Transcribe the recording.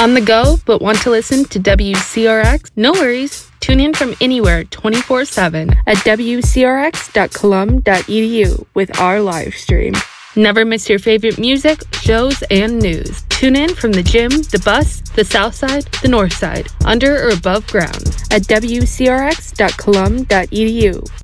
On the go, but want to listen to WCRX? No worries. Tune in from anywhere 24/7 at wcrx.colum.edu with our live stream. Never miss your favorite music, shows, and news. Tune in from the gym, the bus, the south side, the north side, under or above ground at wcrx.colum.edu.